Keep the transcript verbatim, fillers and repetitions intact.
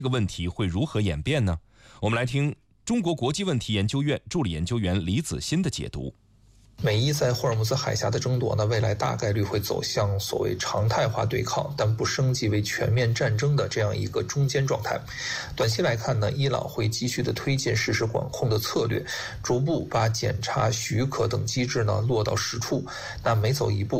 这个问题会如何演变呢？我们来听中国国际问题研究院助理研究员李子欣的解读。 美伊在霍尔木兹海峡的争夺呢，未来大概率会走向所谓常态化对抗，但不升级为全面战争的这样一个中间状态。短期来看呢，伊朗会继续的推进实时管控的策略，逐步把检查许可等机制呢落到实处。那每走一步，